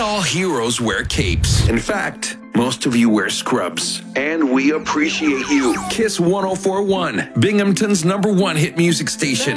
all heroes wear capes. In fact, most of you wear scrubs, and we appreciate you. Kiss 104.1, Binghamton's #1 hit music station.